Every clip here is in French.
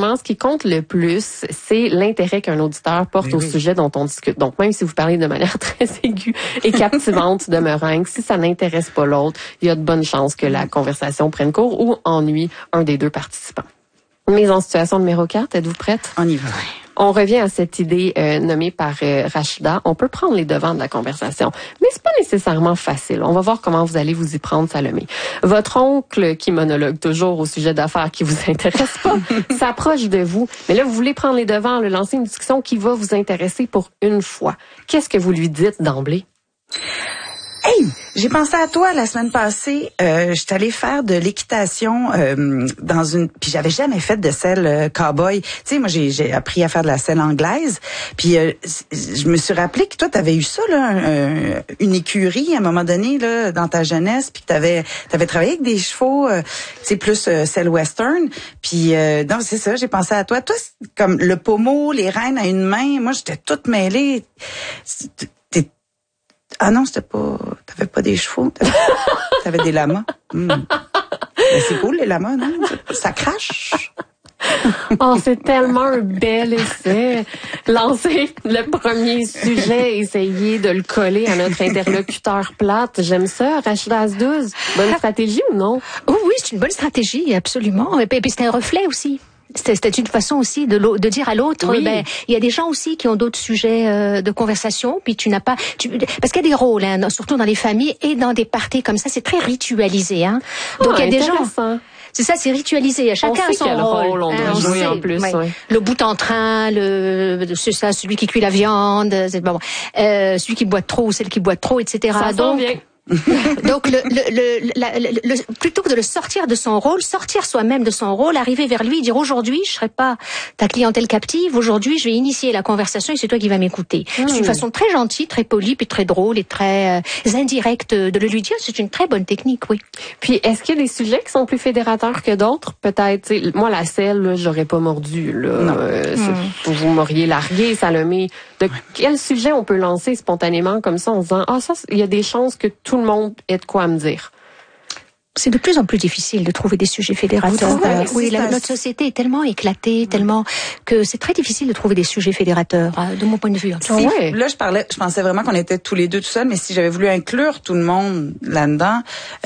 souvent, ce qui compte le plus, c'est l'intérêt qu'un auditeur porte au sujet dont on discute. Donc, même si vous parlez de manière très aiguë et captivante de meringue, si ça n'intéresse pas l'autre, il y a de bonnes chances que la conversation prenne court ou ennuie un des deux participants. Mise en situation numéro 4, êtes-vous prête? On y va. On revient à cette idée nommée par Rachida. On peut prendre les devants de la conversation, mais c'est pas nécessairement facile. On va voir comment vous allez vous y prendre, Salomé. Votre oncle, qui monologue toujours au sujet d'affaires qui vous intéressent pas, s'approche de vous. Mais là, vous voulez prendre les devants, lancer une discussion qui va vous intéresser pour une fois. Qu'est-ce que vous lui dites d'emblée? Hey, j'ai pensé à toi la semaine passée. J'étais allée faire de l'équitation puis j'avais jamais fait de selle cow-boy. Tu sais, moi j'ai appris à faire de la selle anglaise. Puis je me suis rappelé que toi t'avais eu ça là, une écurie à un moment donné là dans ta jeunesse, puis que t'avais travaillé avec des chevaux, c'est plus selle western. Puis donc c'est ça, j'ai pensé à toi. Toi, c'est comme le pommeau, les rênes à une main. Moi, j'étais toute mêlée. Ah non, t'avais pas des chevaux, t'avais des lamas. Mais c'est cool, les lamas, non? Ça crache. Oh, c'est tellement un bel essai. Lancer le premier sujet, essayer de le coller à notre interlocuteur plate. J'aime ça, Rachida Azdouz. Bonne stratégie ou non? Oh oui, c'est une bonne stratégie, absolument. Et puis c'est un reflet aussi. C'était une façon aussi de dire à l'autre, il y a des gens aussi qui ont d'autres sujets de conversation, puis tu n'as pas, parce qu'il y a des rôles, hein, surtout dans les familles et dans des parties comme ça, c'est très ritualisé, hein. Donc il y a des gens. C'est ça, c'est ritualisé. Chacun a son rôle. On doit jouer en plus. Ouais. Le bout en train, c'est ça, celui qui cuit la viande, celui qui boit trop ou celle qui boit trop, etc. Ça s'en vient. Donc, plutôt que de le sortir de son rôle, sortir soi-même de son rôle, arriver vers lui et dire aujourd'hui, je serai pas ta clientèle captive, aujourd'hui, je vais initier la conversation et c'est toi qui vas m'écouter. C'est une façon très gentille, très polie, puis très drôle et très indirecte de le lui dire. C'est une très bonne technique, oui. Puis, est-ce qu'il y a des sujets qui sont plus fédérateurs que d'autres? Peut-être, moi, la selle, là, j'aurais pas mordu, là. Vous m'auriez largué, Salomé. De quel sujet on peut lancer spontanément comme ça en disant, ça, il y a des chances que tout le monde ait de quoi me dire? C'est de plus en plus difficile de trouver des sujets fédérateurs. Oui, notre société est tellement éclatée, tellement que c'est très difficile de trouver des sujets fédérateurs, de mon point de vue. Là, je pensais vraiment qu'on était tous les deux tout seuls, mais si j'avais voulu inclure tout le monde là-dedans,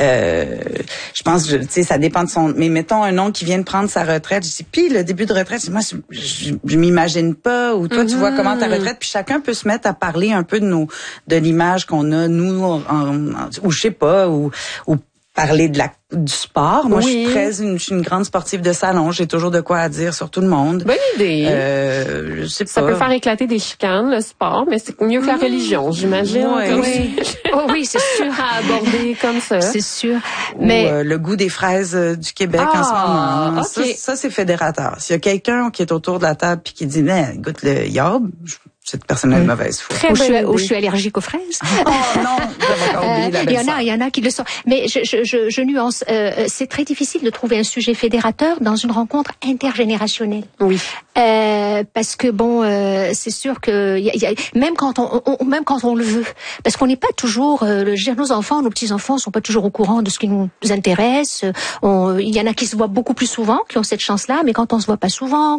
je pense, tu sais, ça dépend de son. Mais mettons un oncle qui vient de prendre sa retraite, je dis, puis le début de retraite, moi, je m'imagine pas. Ou toi, tu vois comment ta retraite, puis chacun peut se mettre à parler un peu de l'image qu'on a nous, ou je sais pas, ou parler du sport. Moi, je suis une grande sportive de salon. J'ai toujours de quoi à dire sur tout le monde. Bonne idée. Je sais pas. Ça peut faire éclater des chicanes, le sport, mais c'est mieux que la religion, j'imagine. Oui, c'est sûr. À aborder comme ça. C'est sûr. Mais le goût des fraises du Québec en ce moment. Okay. Ça, c'est fédérateur. S'il y a quelqu'un qui est autour de la table puis qui dit, goûte le yob, cette personne a une mauvaise foi. Ou je suis allergique aux fraises. Oh non, il y en a qui le sont. Mais je nuance. C'est très difficile de trouver un sujet fédérateur dans une rencontre intergénérationnelle. Oui. Parce que c'est sûr que même quand on le veut, parce qu'on n'est pas toujours. Nos enfants, nos petits enfants, sont pas toujours au courant de ce qui nous intéresse. Il y en a qui se voient beaucoup plus souvent, qui ont cette chance-là, mais quand on se voit pas souvent,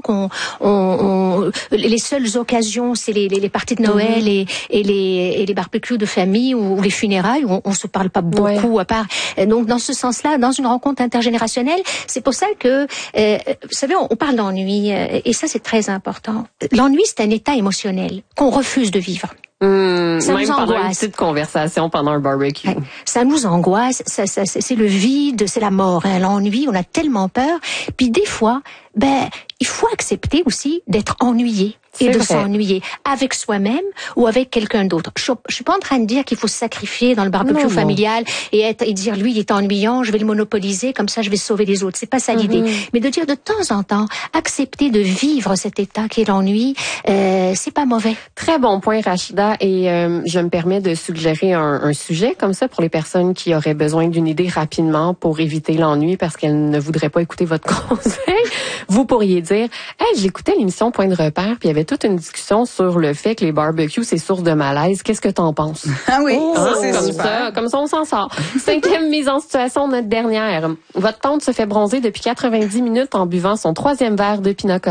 les seules occasions, c'est les parties de Noël et les barbecues de famille ou les funérailles où on se parle pas beaucoup à part. Donc dans ce sens-là, dans une rencontre intergénérationnelle, c'est pour ça que vous savez, on parle d'ennui et ça c'est très important. L'ennui, c'est un état émotionnel qu'on refuse de vivre. Ça même nous angoisse. Pendant une petite conversation pendant un barbecue. Ça nous angoisse, c'est le vide, c'est la mort, hein. L'ennui, on a tellement peur. Puis des fois, il faut accepter aussi d'être ennuyé et de s'ennuyer avec soi-même ou avec quelqu'un d'autre. Je suis pas en train de dire qu'il faut se sacrifier dans le barbecue familial et dire lui il est ennuyant, je vais le monopoliser, comme ça je vais sauver les autres. C'est pas ça l'idée. Mais de dire de temps en temps, accepter de vivre cet état qui est l'ennui, c'est pas mauvais. Très bon point, Rachida. Et je me permets de suggérer un sujet comme ça pour les personnes qui auraient besoin d'une idée rapidement pour éviter l'ennui parce qu'elles ne voudraient pas écouter votre conseil. Vous pourriez dire, j'écoutais l'émission Point de repère, puis il y avait toute une discussion sur le fait que les barbecues, c'est source de malaise. Qu'est-ce que t'en penses? Ah oui, c'est comme ça, on s'en sort. 5e mise en situation, notre dernière. Votre tante se fait bronzer depuis 90 minutes en buvant son 3e verre de Pina Colada.